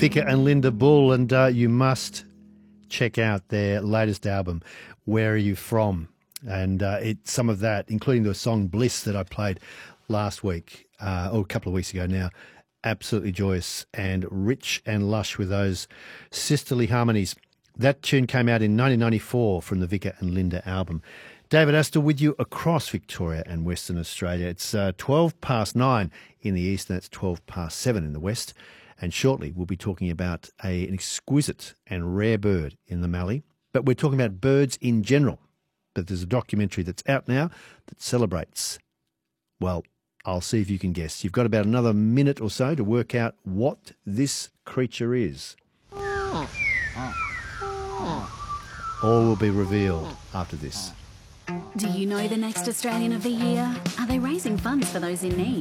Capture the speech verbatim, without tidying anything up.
Vicar and Linda Bull, and uh, you must check out their latest album, Where Are You From? And uh, it, some of that, including the song Bliss that I played last week, uh, or a couple of weeks ago now, absolutely joyous and rich and lush with those sisterly harmonies. That tune came out in nineteen ninety-four from the Vicar and Linda album. David Astor with you across Victoria and Western Australia. It's uh, twelve past nine in the east, and it's twelve past seven in the west. And shortly we'll be talking about a, an exquisite and rare bird in the Mallee. But we're talking about birds in general. But there's a documentary that's out now that celebrates, well, I'll see if you can guess. You've got about another minute or so to work out what this creature is. All will be revealed after this. Do you know the next Australian of the Year? Are they raising funds for those in need?